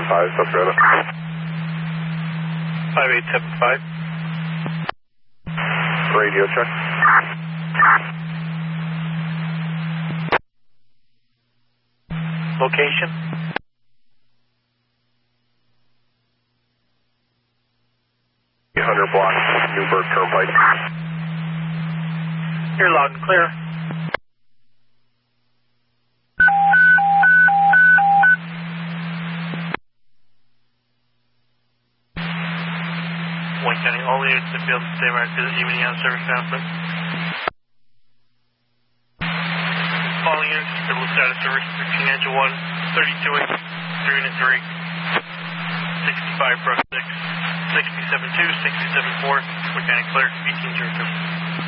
5875, South Carolina. 5875. Radio check. Location? Block, Newburgh Turnpike. You're loud and clear. Wayne County, all units in the field stay marked as evening on service announcement. Following units, stable status service 15 Angel 1, 32 3 and 3, 65 Brush 6, 67 2, 67 4, mechanic clear, 18 0.